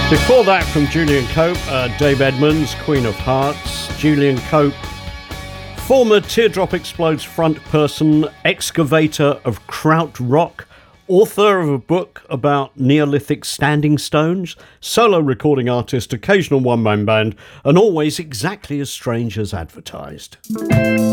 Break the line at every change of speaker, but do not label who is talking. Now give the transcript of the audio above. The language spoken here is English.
Before that, from Julian Cope, Dave Edmunds, Queen of Hearts. Julian Cope, former Teardrop Explodes front person, excavator of Krautrock, author of a book about Neolithic standing stones, solo recording artist, occasional one-man band, and always exactly as strange as advertised.